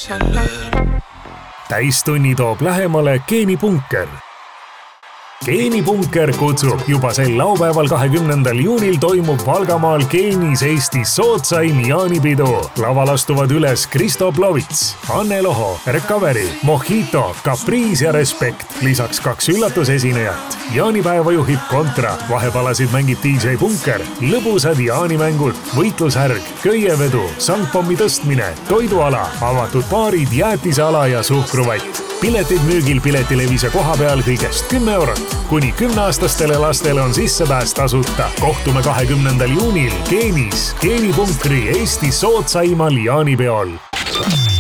Täistunni toob lähemale Geenipunker. Geenipunker kutsub juba sel laupäeval 20. juunil toimub Valgamaal Geenis Eestis sootsaim jaanipidu. Laval astuvad üles Kristo Plovits, Anne Loho, Recovery, Mojito, Caprice ja Respekt. Lisaks 2 üllatusesinejat. Jaanipäeva juhib Kontra, vahepalasid mängib DJ Punker, lõbusad jaanimängud, võitlushärg, köievedu, sangpommi tõstmine, toiduala, avatud baarid, jäätiseala ja suhkruvett. Piletid müügil Piletilevis koha peal kõigest 10 eurot. Kuni 10-aastastele lastele on sissepääs tasuta. Kohtume 20. juunil Geenis, Geenipunkri Eesti sootsaimal jaanipeol.